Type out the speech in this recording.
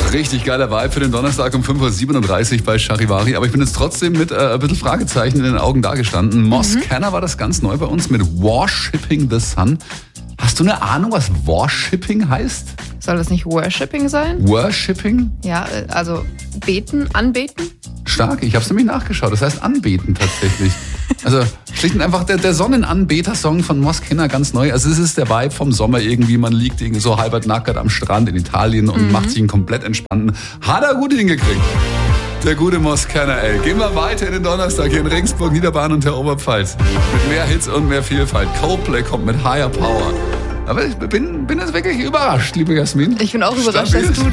Richtig geiler Vibe für den Donnerstag um 5.37 Uhr bei Charivari. Aber ich bin jetzt trotzdem mit ein bisschen Fragezeichen in den Augen dagestanden. Moscanner war das ganz neu bei uns mit Worshipping the Sun. Hast du eine Ahnung, was Worshipping heißt? Soll das nicht Worshipping sein? Worshipping? Ja, also beten, anbeten? Stark, ich habe es nämlich nachgeschaut. Das heißt anbeten tatsächlich. Also schlicht und einfach der Sonnenanbeter-Song von Moscanner, ganz neu. Also es ist der Vibe vom Sommer irgendwie. Man liegt irgendwie so halb nackert am Strand in Italien und macht sich einen komplett entspannten. Hat er gut hingekriegt. Der gute Moscanner, ey. Gehen wir weiter in den Donnerstag hier in Regensburg, Niederbayern und der Oberpfalz. Mit mehr Hits und mehr Vielfalt. Coldplay kommt mit Higher Power. Aber ich bin jetzt wirklich überrascht, liebe Jasmin. Ich bin auch überrascht, dass du